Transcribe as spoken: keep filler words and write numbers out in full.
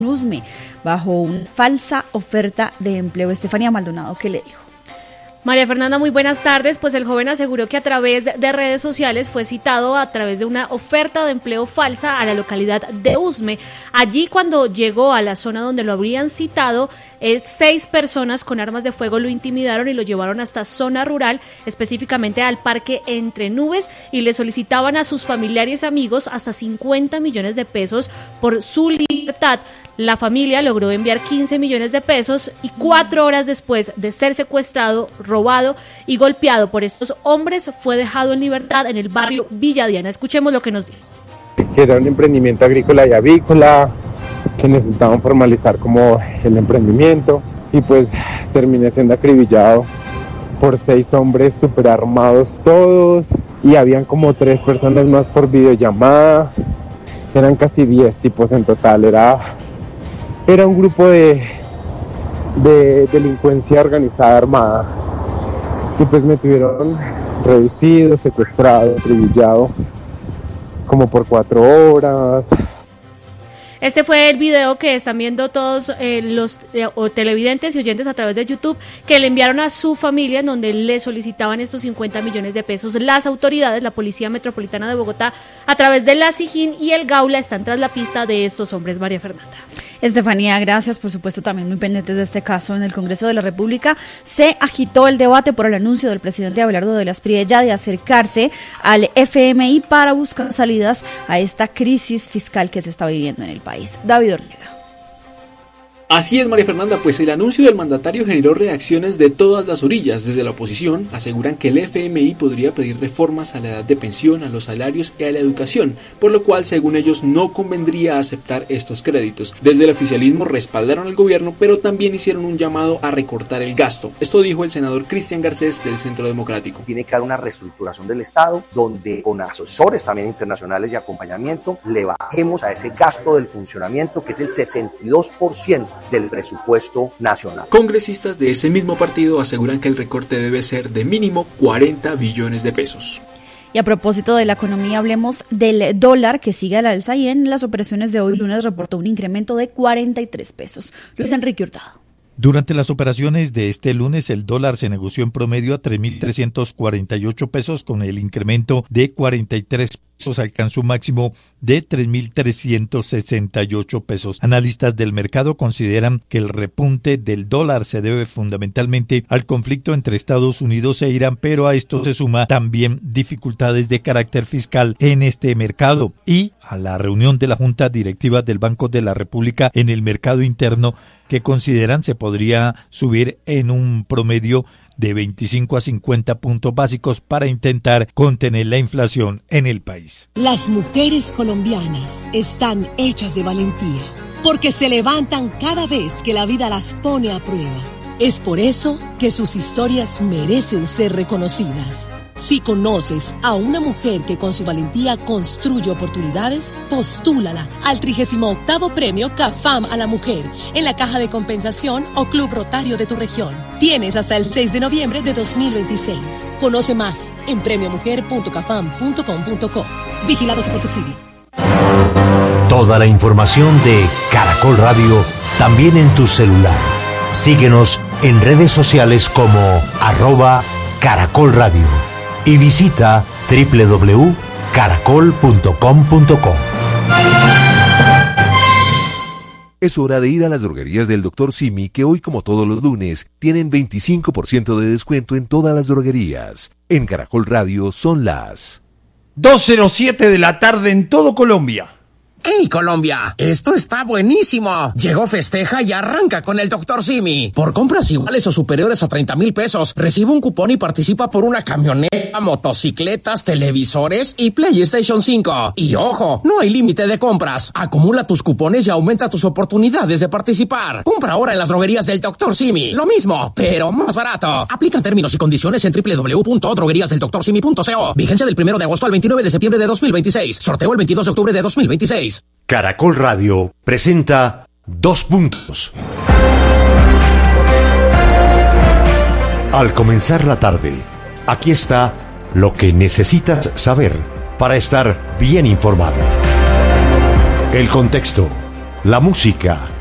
Usme bajo una falsa oferta de empleo. Estefanía Maldonado, ¿qué le dijo? María Fernanda, muy buenas tardes. Pues el joven aseguró que a través de redes sociales fue citado a través de una oferta de empleo falsa a la localidad de Usme. Allí, cuando llegó a la zona donde lo habrían citado, eh, seis personas con armas de fuego lo intimidaron y lo llevaron hasta zona rural, específicamente al parque Entre Nubes, y le solicitaban a sus familiares y amigos hasta cincuenta millones de pesos por su libertad. La familia logró enviar quince millones de pesos y cuatro horas después de ser secuestrado, robado y golpeado por estos hombres, fue dejado en libertad en el barrio Villa Diana. Escuchemos lo que nos dijo. Que era un emprendimiento agrícola y avícola, que necesitaban formalizar como el emprendimiento, y pues terminé siendo acribillado por seis hombres super armados todos, y habían como tres personas más por videollamada, eran casi diez tipos en total. Era, era un grupo de, de delincuencia organizada armada, y pues me tuvieron reducido, secuestrado, acribillado como por cuatro horas. Este fue el video que están viendo todos eh, los eh, o televidentes y oyentes a través de YouTube, que le enviaron a su familia, en donde le solicitaban estos cincuenta millones de pesos. Las autoridades, la Policía Metropolitana de Bogotá, a través de la SIJIN y el Gaula, están tras la pista de estos hombres. María Fernanda. Estefanía, gracias. Por supuesto, también muy pendientes de este caso. En el Congreso de la República se agitó el debate por el anuncio del presidente Abelardo de la Espriella de acercarse al F M I para buscar salidas a esta crisis fiscal que se está viviendo en el país. David Ortega. Así es, María Fernanda, pues el anuncio del mandatario generó reacciones de todas las orillas. Desde la oposición aseguran que el F M I podría pedir reformas a la edad de pensión, a los salarios y a la educación, por lo cual, según ellos, no convendría aceptar estos créditos. Desde el oficialismo respaldaron al gobierno, pero también hicieron un llamado a recortar el gasto. Esto dijo el senador Cristian Garcés del Centro Democrático. Tiene que haber una reestructuración del Estado, donde con asesores también internacionales y acompañamiento le bajemos a ese gasto del funcionamiento, que es el sesenta y dos por ciento del presupuesto nacional. Congresistas de ese mismo partido aseguran que el recorte debe ser de mínimo cuarenta billones de pesos. Y a propósito de la economía, hablemos del dólar, que sigue al alza y en las operaciones de hoy lunes reportó un incremento de cuarenta y tres pesos. Luis Enrique Hurtado. Durante las operaciones de este lunes, el dólar se negoció en promedio a tres mil trescientos cuarenta y ocho pesos, con el incremento de cuarenta y tres pesos, alcanzó un máximo de tres mil trescientos sesenta y ocho pesos. Analistas del mercado consideran que el repunte del dólar se debe fundamentalmente al conflicto entre Estados Unidos e Irán, pero a esto se suma también dificultades de carácter fiscal en este mercado y a la reunión de la Junta Directiva del Banco de la República en el mercado interno, que consideran se podría subir en un promedio de veinticinco a cincuenta puntos básicos para intentar contener la inflación en el país. Las mujeres colombianas están hechas de valentía, porque se levantan cada vez que la vida las pone a prueba. Es por eso que sus historias merecen ser reconocidas. Si conoces a una mujer que con su valentía construye oportunidades, postúlala al trigésimo octavo Premio CAFAM a la Mujer en la Caja de Compensación o Club Rotario de tu región. Tienes hasta el seis de noviembre de dos mil veintiséis. Conoce más en premio mujer punto cafam punto com punto co. Vigilados por subsidio. Toda la información de Caracol Radio también en tu celular. Síguenos en redes sociales como arroba Caracol Radio. Y visita doble u doble u doble u punto caracol punto com punto co. Es hora de ir a las droguerías del doctor Simi, que hoy, como todos los lunes, tienen veinticinco por ciento de descuento en todas las droguerías. En Caracol Radio son las dos cero siete de la tarde en todo Colombia. ¡Hey, Colombia! ¡Esto está buenísimo! Llegó Festeja y arranca con el doctor Simi. Por compras iguales o superiores a treinta mil pesos, recibe un cupón y participa por una camioneta, motocicletas, televisores y PlayStation cinco. Y ojo, no hay límite de compras. Acumula tus cupones y aumenta tus oportunidades de participar. Compra ahora en las droguerías del doctor Simi. Lo mismo, pero más barato. Aplican términos y condiciones en doble u doble u doble u punto droguerías del doctor simi punto co. Vigencia del primero de agosto al veintinueve de septiembre de dos mil veintiséis. Sorteo el veintidós de octubre de dos mil veintiséis. Caracol Radio presenta Dos Puntos. Al comenzar la tarde, aquí está lo que necesitas saber para estar bien informado. El contexto, La música